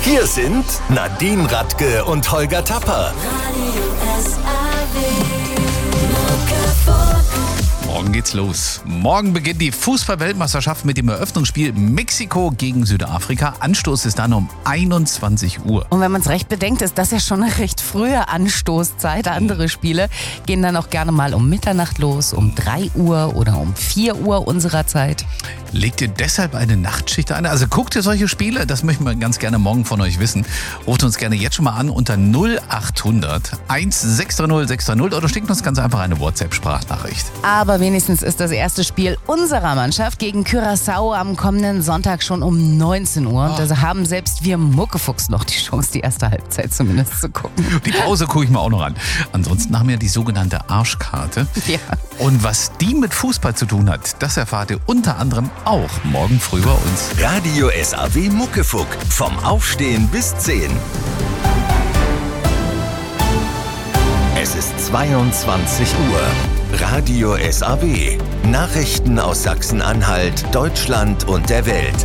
Hier sind Nadine Radke und Holger Tapper. Morgen geht's los. Morgen beginnt die Fußball-Weltmeisterschaft mit dem Eröffnungsspiel Mexiko gegen Südafrika. Anstoß ist dann um 21 Uhr. Und wenn man es recht bedenkt, ist das ja schon eine recht frühe Anstoßzeit. Andere Spiele gehen dann auch gerne mal um Mitternacht los, um 3 Uhr oder um 4 Uhr unserer Zeit. Legt ihr deshalb eine Nachtschicht ein? Also guckt ihr solche Spiele? Das möchten wir ganz gerne morgen von euch wissen. Ruft uns gerne jetzt schon mal an unter 0800 1630 630 oder schickt uns ganz einfach eine WhatsApp-Sprachnachricht. Aber wenigstens ist das erste Spiel unserer Mannschaft gegen Curaçao am kommenden Sonntag schon um 19 Uhr. Und da haben selbst wir Muckefuchs noch die Chance, die erste Halbzeit zumindest zu gucken. Die Pause gucke ich mir auch noch an. Ansonsten haben wir die sogenannte Arschkarte. Ja. Und was die mit Fußball zu tun hat, das erfahrt ihr unter anderem auch morgen früh bei uns. Radio SAW Muckefuck. Vom Aufstehen bis 10. Es ist 22 Uhr. Radio SAW. Nachrichten aus Sachsen-Anhalt, Deutschland und der Welt.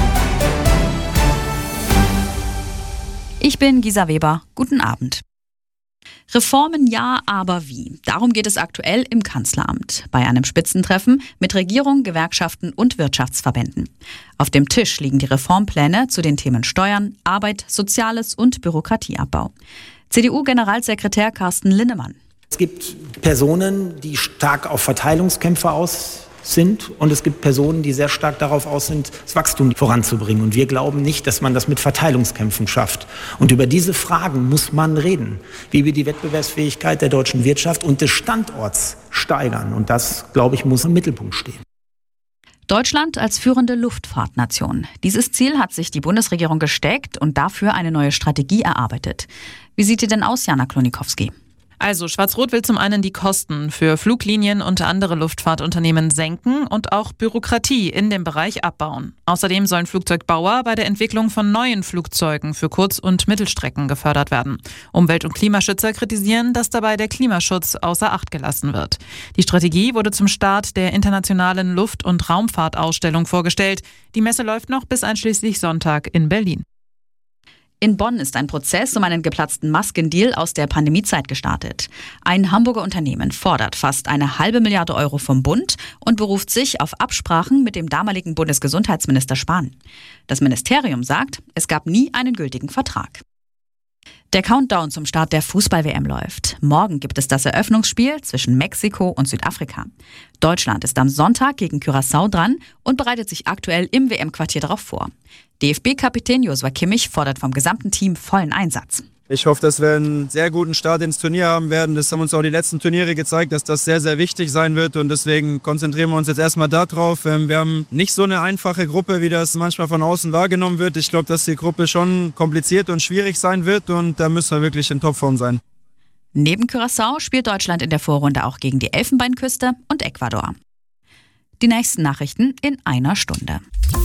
Ich bin Gisa Weber. Guten Abend. Reformen ja, aber wie? Darum geht es aktuell im Kanzleramt. Bei einem Spitzentreffen mit Regierung, Gewerkschaften und Wirtschaftsverbänden. Auf dem Tisch liegen die Reformpläne zu den Themen Steuern, Arbeit, Soziales und Bürokratieabbau. CDU-Generalsekretär Carsten Linnemann. Es gibt Personen, die stark auf Verteilungskämpfe aus sind, und es gibt Personen, die sehr stark darauf aus sind, das Wachstum voranzubringen. Und wir glauben nicht, dass man das mit Verteilungskämpfen schafft. Und über diese Fragen muss man reden, wie wir die Wettbewerbsfähigkeit der deutschen Wirtschaft und des Standorts steigern. Und das, glaube ich, muss im Mittelpunkt stehen. Deutschland als führende Luftfahrtnation. Dieses Ziel hat sich die Bundesregierung gesteckt und dafür eine neue Strategie erarbeitet. Wie sieht die denn aus, Jana Klonikowski? Also Schwarz-Rot will zum einen die Kosten für Fluglinien und andere Luftfahrtunternehmen senken und auch Bürokratie in dem Bereich abbauen. Außerdem sollen Flugzeugbauer bei der Entwicklung von neuen Flugzeugen für Kurz- und Mittelstrecken gefördert werden. Umwelt- und Klimaschützer kritisieren, dass dabei der Klimaschutz außer Acht gelassen wird. Die Strategie wurde zum Start der internationalen Luft- und Raumfahrtausstellung vorgestellt. Die Messe läuft noch bis einschließlich Sonntag in Berlin. In Bonn ist ein Prozess um einen geplatzten Maskendeal aus der Pandemiezeit gestartet. Ein Hamburger Unternehmen fordert fast 1,5 Milliarde Euro vom Bund und beruft sich auf Absprachen mit dem damaligen Bundesgesundheitsminister Spahn. Das Ministerium sagt, es gab nie einen gültigen Vertrag. Der Countdown zum Start der Fußball-WM läuft. Morgen gibt es das Eröffnungsspiel zwischen Mexiko und Südafrika. Deutschland ist am Sonntag gegen Curaçao dran und bereitet sich aktuell im WM-Quartier darauf vor. DFB-Kapitän Joshua Kimmich fordert vom gesamten Team vollen Einsatz. Ich hoffe, dass wir einen sehr guten Start ins Turnier haben werden. Das haben uns auch die letzten Turniere gezeigt, dass das sehr, sehr wichtig sein wird. Und deswegen konzentrieren wir uns jetzt erstmal darauf. Wir haben nicht so eine einfache Gruppe, wie das manchmal von außen wahrgenommen wird. Ich glaube, dass die Gruppe schon kompliziert und schwierig sein wird. Und da müssen wir wirklich in Topform sein. Neben Curaçao spielt Deutschland in der Vorrunde auch gegen die Elfenbeinküste und Ecuador. Die nächsten Nachrichten in einer Stunde.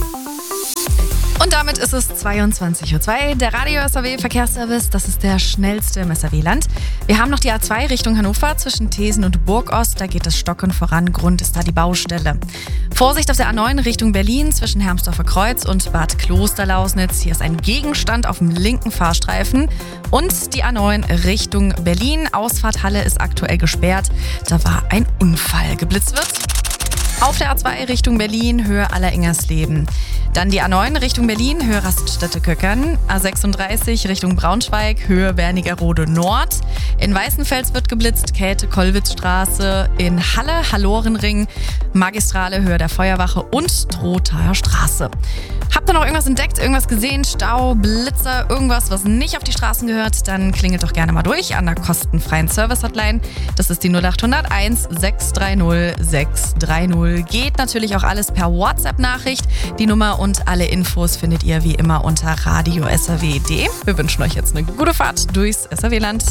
Und damit ist es 22.02 Uhr. Der Radio SAW Verkehrsservice, das ist der schnellste im SAW-Land. Wir haben noch die A2 Richtung Hannover zwischen Thesen und Burgost. Da geht es stockend voran. Grund ist da die Baustelle. Vorsicht auf der A9 Richtung Berlin zwischen Hermsdorfer Kreuz und Bad Klosterlausnitz. Hier ist ein Gegenstand auf dem linken Fahrstreifen. Und die A9 Richtung Berlin. Ausfahrt Halle ist aktuell gesperrt. Da war ein Unfall. Geblitzt wird auf der A2 Richtung Berlin, Höhe Alleringers-Leben. Dann die A9 Richtung Berlin, Höhe Raststätte-Köckern. A36 Richtung Braunschweig, Höhe Wernigerode Nord. In Weißenfels wird geblitzt, Käthe-Kollwitz-Straße. In Halle, Hallorenring, Magistrale, Höhe der Feuerwache und Trothaer Straße. Habt ihr noch irgendwas entdeckt, irgendwas gesehen? Stau, Blitzer, irgendwas, was nicht auf die Straßen gehört? Dann klingelt doch gerne mal durch an der kostenfreien Service-Hotline. Das ist die 0800 1630 630. Geht natürlich auch alles per WhatsApp-Nachricht. Die Nummer und alle Infos findet ihr wie immer unter radio-saw.de. Wir wünschen euch jetzt eine gute Fahrt durchs SAW-Land.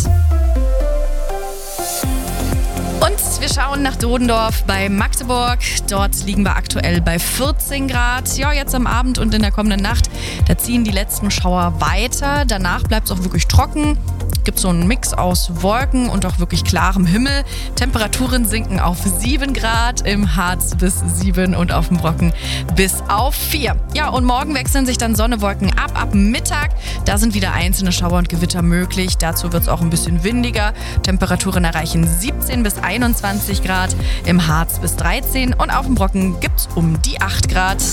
Und wir schauen nach Dodendorf bei Magdeburg. Dort liegen wir aktuell bei 14 Grad. Ja, jetzt am Abend und in der kommenden Nacht, da ziehen die letzten Schauer weiter. Danach bleibt es auch wirklich trocken. Gibt so einen Mix aus Wolken und auch wirklich klarem Himmel. Temperaturen sinken auf 7 Grad, im Harz bis 7 und auf dem Brocken bis auf 4. Ja, und morgen wechseln sich dann Sonne, Wolken ab. Ab Mittag Da sind wieder einzelne Schauer und Gewitter möglich. Dazu wird es auch ein bisschen windiger. Temperaturen erreichen 17 bis 21 Grad, im Harz bis 13 und auf dem Brocken gibt es um die 8 Grad.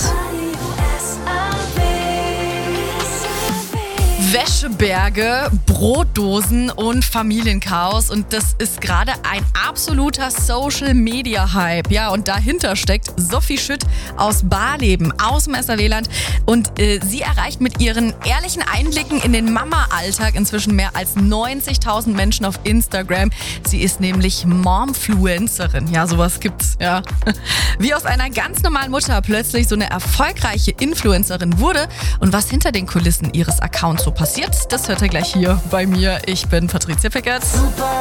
Wäscheberge, Brotdosen und Familienchaos und das ist gerade ein absoluter Social-Media-Hype. Ja, und dahinter steckt Sophie Schütt aus Barleben, aus dem SRW-Land und sie erreicht mit ihren ehrlichen Einblicken in den Mama-Alltag inzwischen mehr als 90.000 Menschen auf Instagram. Sie ist nämlich Momfluencerin. Ja, sowas gibt's, ja. Wie aus einer ganz normalen Mutter plötzlich so eine erfolgreiche Influencerin wurde und was hinter den Kulissen ihres Accounts so passiert, das hört ihr gleich hier bei mir. Ich bin Patricia Pickert.